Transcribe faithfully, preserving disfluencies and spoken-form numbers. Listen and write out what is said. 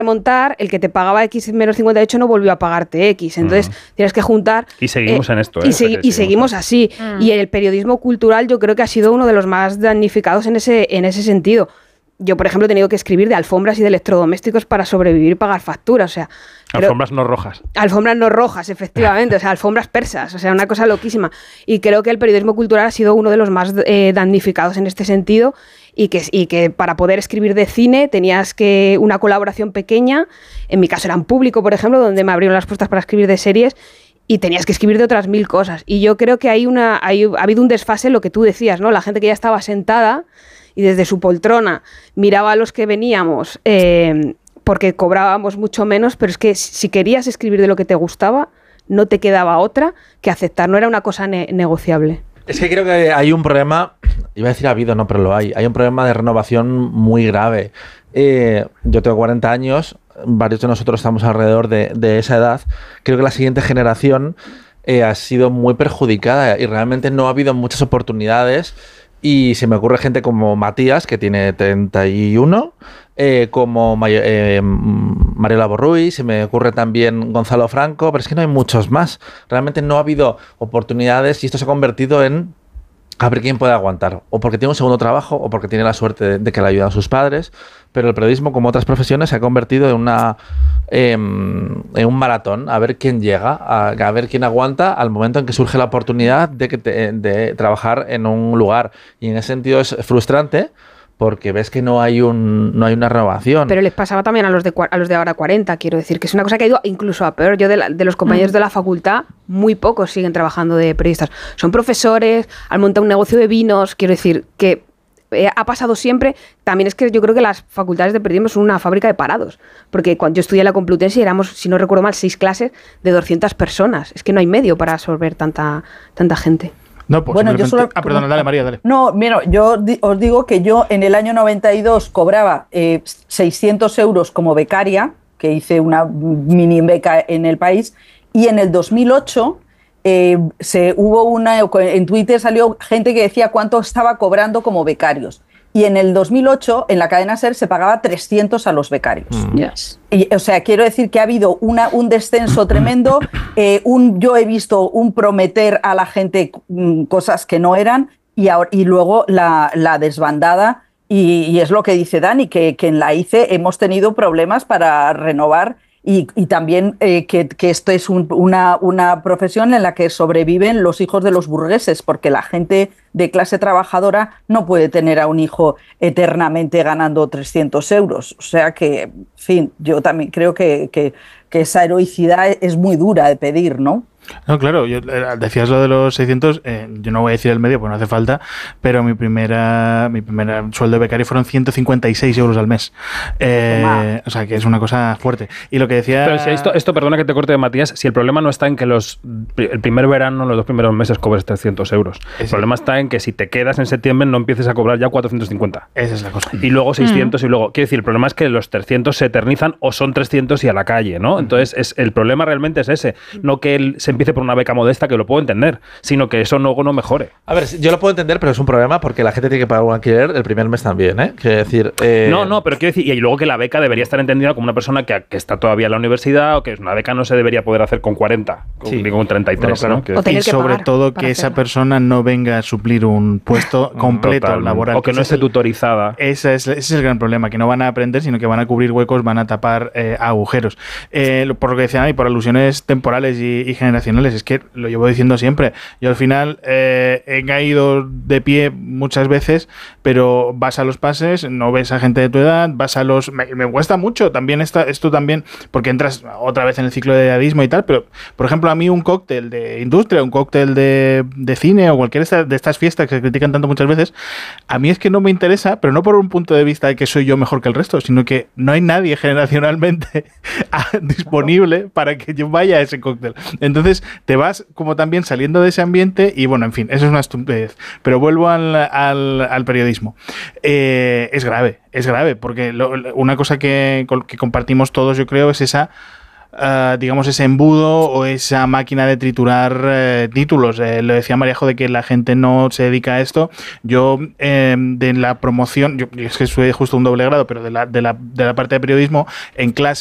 remontar, el que te pagaba X menos cincuenta y ocho no volvió a pagarte X. Entonces mm. tienes que juntar... Y seguimos eh, en esto. ¿eh? Y, segui- y seguimos así. Mm. Y el periodismo cultural yo creo que ha sido uno de los más damnificados en ese, en ese sentido. Yo, por ejemplo, he tenido que escribir de alfombras y de electrodomésticos para sobrevivir y pagar facturas. O sea, alfombras creo, no rojas. Alfombras no rojas, efectivamente. O sea, alfombras persas. O sea, una cosa loquísima. Y creo que el periodismo cultural ha sido uno de los más eh, damnificados en este sentido. Y que, y que para poder escribir de cine tenías que una colaboración pequeña. En mi caso era en Público, por ejemplo, donde me abrieron las puertas para escribir de series. Y tenías que escribir de otras mil cosas. Y yo creo que hay una, hay, ha habido un desfase en lo que tú decías, ¿no? La gente que ya estaba sentada y desde su poltrona miraba a los que veníamos eh, porque cobrábamos mucho menos, pero es que si querías escribir de lo que te gustaba, no te quedaba otra que aceptar, no era una cosa ne- negociable. Es que creo que hay un problema, iba a decir ha habido, no, pero lo hay, hay un problema de renovación muy grave. Eh, yo tengo cuarenta años, varios de nosotros estamos alrededor de, de esa edad, creo que la siguiente generación eh, ha sido muy perjudicada y realmente no ha habido muchas oportunidades. Y se me ocurre gente como Matías, que tiene treinta y uno, eh, como May- eh, Mariela Borruy, se me ocurre también Gonzalo Franco, pero es que no hay muchos más. Realmente no ha habido oportunidades y esto se ha convertido en a ver quién puede aguantar. O porque tiene un segundo trabajo, o porque tiene la suerte de, de que le ayudan sus padres. Pero el periodismo, como otras profesiones, se ha convertido en una eh, en un maratón, a ver quién llega, a, a ver quién aguanta al momento en que surge la oportunidad de, que te, de trabajar en un lugar. Y en ese sentido es frustrante, porque ves que no hay un no hay una renovación. Pero les pasaba también a los de a los de ahora cuarenta, quiero decir, que es una cosa que ha ido incluso a peor. Yo de, la, de los compañeros mm. de la facultad, muy pocos siguen trabajando de periodistas. Son profesores, han montado un negocio de vinos, quiero decir, que eh, ha pasado siempre. También es que yo creo que las facultades de periodismo son una fábrica de parados, porque cuando yo estudié en la Complutense y éramos, si no recuerdo mal, seis clases de doscientas personas. Es que no hay medio para absorber tanta, tanta gente. No, pues bueno, yo solo, ah, perdón, dale, María, dale. No, mira, yo di, os digo que yo en el año noventa y dos cobraba eh, seiscientos euros como becaria, que hice una mini beca en El País, y en el dos mil ocho eh, se hubo una, en Twitter salió gente que decía cuánto estaba cobrando como becarios. Y en el dos mil ocho, en la cadena SER, se pagaba trescientos a los becarios. Mm. Yes. Y, o sea, quiero decir que ha habido una, un descenso tremendo. Eh, un, yo he visto un prometer a la gente mm, cosas que no eran y, ahora, y luego la, la desbandada. Y, y es lo que dice Dani, que, que en la I C E hemos tenido problemas para renovar. Y, y también eh, que, que esto es un, una, una profesión en la que sobreviven los hijos de los burgueses, porque la gente de clase trabajadora no puede tener a un hijo eternamente ganando trescientos euros. O sea que, en fin, yo también creo que, que, que esa heroicidad es muy dura de pedir, ¿no? No, claro, yo, decías lo de los seiscientos, eh, yo no voy a decir el medio, pues no hace falta, pero mi primera mi primera sueldo de becario fueron ciento cincuenta y seis euros al mes. Eh, o sea, que es una cosa fuerte. Y lo que decía... Pero si esto, esto, perdona que te corte, Matías, si el problema no está en que los el primer verano, los dos primeros meses cobres trescientos euros. El sí. problema está en que si te quedas en septiembre no empieces a cobrar ya cuatrocientos cincuenta. Esa es la cosa. Y luego seiscientos mm. y luego... Quiero decir, el problema es que los trescientos se eternizan o son trescientos y a la calle, ¿no? Entonces, es, el problema realmente es ese. No que él se empiece por una beca modesta, que lo puedo entender, sino que eso luego no mejore. A ver, yo lo puedo entender, pero es un problema porque la gente tiene que pagar un alquiler el primer mes también, ¿eh? Quiero decir... Eh... No, no, pero quiero decir, y luego que la beca debería estar entendida como una persona que, que está todavía en la universidad o que una beca no se debería poder hacer con cuarenta, sí. con, con treinta y tres, bueno, claro, ¿no? Y sobre todo que esa persona no venga a suplir un puesto completo Total, laboral. O que no esté tutorizada. Ese es, ese es el gran problema, que no van a aprender, sino que van a cubrir huecos, van a tapar eh, agujeros. Eh, por lo que decían ahí, por alusiones temporales y, y generacionales, es que lo llevo diciendo siempre. Yo al final eh, he caído de pie muchas veces, pero vas a los pases, no ves a gente de tu edad, vas a los... Me, me cuesta mucho también esta, esto también, porque entras otra vez en el ciclo de edadismo y tal, pero por ejemplo a mí un cóctel de industria, un cóctel de, de cine o cualquiera de estas fiestas que se critican tanto muchas veces, a mí es que no me interesa, pero no por un punto de vista de que soy yo mejor que el resto, sino que no hay nadie generacionalmente disponible para que yo vaya a ese cóctel. Entonces te vas como también saliendo de ese ambiente y bueno, en fin, eso es una estupidez. Pero vuelvo al, al, al periodismo. Eh, es grave, es grave, porque lo, una cosa que, que compartimos todos, yo creo, es esa uh, digamos, ese embudo o esa máquina de triturar uh, títulos. Eh, lo decía Maríajo de que la gente no se dedica a esto. Yo, eh, de la promoción, yo, yo es que soy justo un doble grado, pero de la, de la, de la parte de periodismo, en clase